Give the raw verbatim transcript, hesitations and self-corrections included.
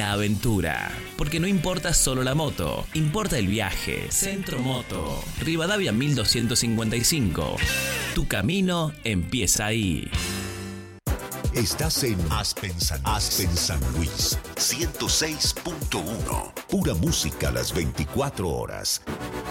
la aventura. Porque no importa solo la moto, importa el viaje. Centro Moto, Rivadavia mil doscientos cincuenta y cinco. Tu camino empieza ahí. Estás en Aspen San, Aspen San Luis, ciento seis punto uno. Pura música a las veinticuatro horas.